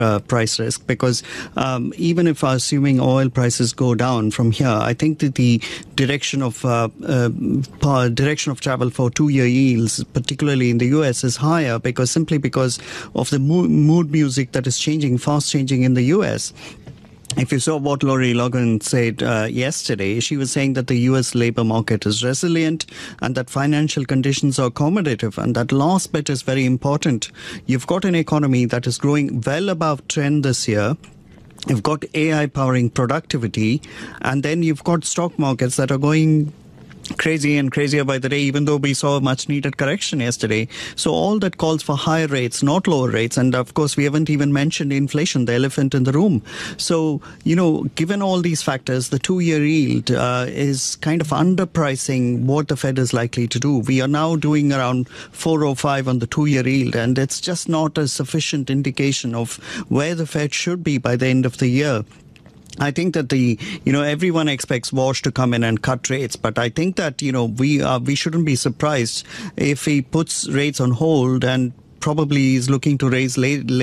price risk, because even if assuming oil prices go down from here, I think that the direction of travel for 2-year yields, particularly in the US, is higher simply because of the mood music that is fast changing in the US. If you saw what Lori Logan said yesterday, she was saying that the U.S. labor market is resilient and that financial conditions are accommodative. And that last bit is very important. You've got an economy that is growing well above trend this year. You've got AI powering productivity. And then you've got stock markets that are going crazy and crazier by the day, even though we saw a much needed correction yesterday. So all that calls for higher rates, not lower rates. And of course, we haven't even mentioned inflation, the elephant in the room. So, given all these factors, the 2-year yield is kind of underpricing what the Fed is likely to do. We are now doing around 4.05 on the 2-year yield, and it's just not a sufficient indication of where the Fed should be by the end of the year. I think that everyone expects Walsh to come in and cut rates, but I think that, we shouldn't be surprised if he puts rates on hold and probably is looking to raise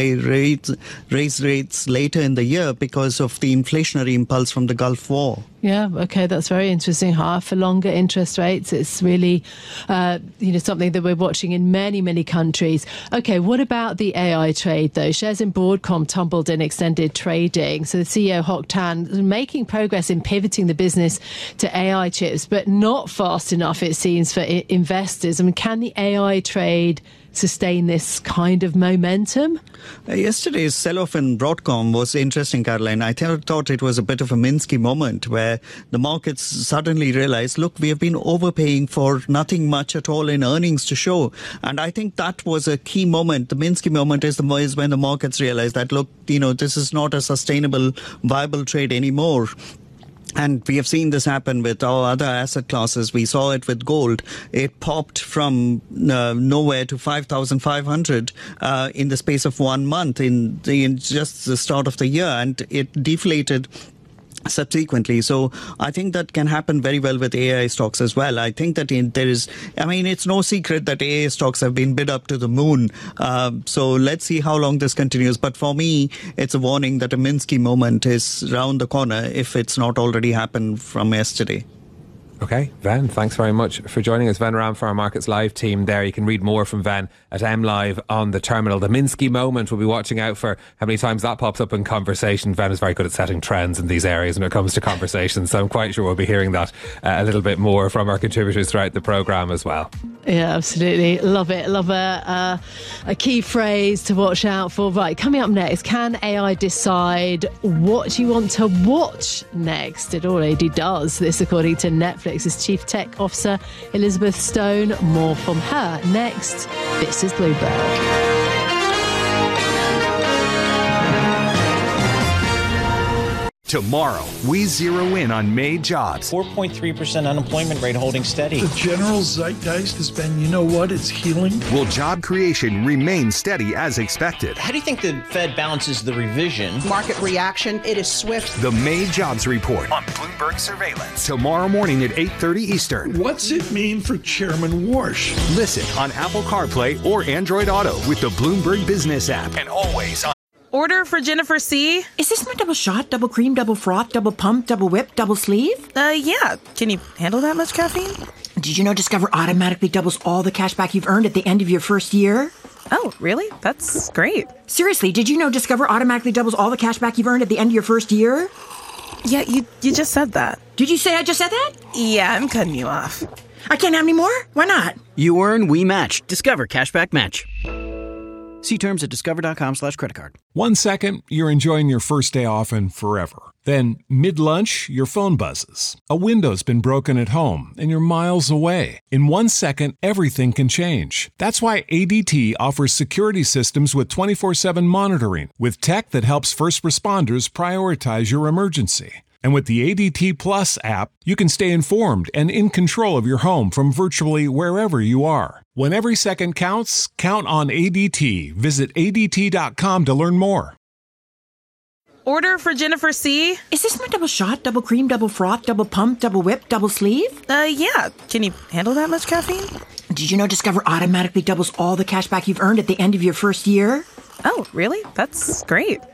rates later in the year because of the inflationary impulse from the Gulf War. Yeah, okay, that's very interesting. Higher for longer interest rates. It's really, something that we're watching in many, many countries. Okay, what about the AI trade, though? Shares in Broadcom tumbled in extended trading. So the CEO, Hock Tan, is making progress in pivoting the business to AI chips, but not fast enough, it seems, for investors. I mean, can the AI trade sustain this kind of momentum? Yesterday's sell-off in Broadcom was interesting, Caroline. I thought it was a bit of a Minsky moment where the markets suddenly realized, look, we have been overpaying for nothing much at all in earnings to show. And I think that was a key moment. The Minsky moment is when the markets realized that, look, this is not a sustainable, viable trade anymore. And we have seen this happen with our other asset classes. We saw it with gold. It popped from nowhere to 5,500 in the space of 1 month in just the start of the year, and it deflated subsequently. So I think that can happen very well with AI stocks as well. I think that it's no secret that AI stocks have been bid up to the moon. So let's see how long this continues. But for me, it's a warning that a Minsky moment is round the corner if it's not already happened from yesterday. Okay, Ven, thanks very much for joining us. Ven Ram for our Markets Live team there. You can read more from Ven at MLive on the terminal. The Minsky moment, we'll be watching out for how many times that pops up in conversation. Ven is very good at setting trends in these areas when it comes to conversations, so I'm quite sure we'll be hearing that a little bit more from our contributors throughout the programme as well. Yeah, absolutely. Love it. Love a key phrase to watch out for. Right, coming up next, can AI decide what you want to watch next? It already does. This according to Netflix's Chief Tech Officer, Elizabeth Stone. More from her next. This is Bloomberg. Tomorrow, we zero in on May jobs. 4.3% unemployment rate holding steady. The general zeitgeist has been, you know what, it's healing. Will job creation remain steady as expected? How do you think the Fed balances the revision? Market reaction, it is swift. The May jobs report on Bloomberg Surveillance. Tomorrow morning at 8:30 Eastern. What's it mean for Chairman Warsh? Listen on Apple CarPlay or Android Auto with the Bloomberg Business app. And always on. Order for Jennifer C. Is this my double shot, double cream, double froth, double pump, double whip, double sleeve? Yeah. Can you handle that much caffeine? Did you know Discover automatically doubles all the cash back you've earned at the end of your first year? Oh, really? That's great. Seriously, did you know Discover automatically doubles all the cash back you've earned at the end of your first year? Yeah, you just said that. Did you say I just said that? Yeah, I'm cutting you off. I can't have any more? Why not? You earn, we match. Discover Cashback Match. See terms at discover.com/creditcard. 1 second, you're enjoying your first day off and forever. Then, mid-lunch, your phone buzzes. A window's been broken at home and you're miles away. In 1 second, everything can change. That's why ADT offers security systems with 24/7 monitoring, with tech that helps first responders prioritize your emergency. And with the ADT Plus app, you can stay informed and in control of your home from virtually wherever you are. When every second counts, count on ADT. Visit ADT.com to learn more. Order for Jennifer C. Is this my double shot, double cream, double froth, double pump, double whip, double sleeve? Yeah. Can you handle that much caffeine? Did you know Discover automatically doubles all the cash back you've earned at the end of your first year? Oh, really? That's great.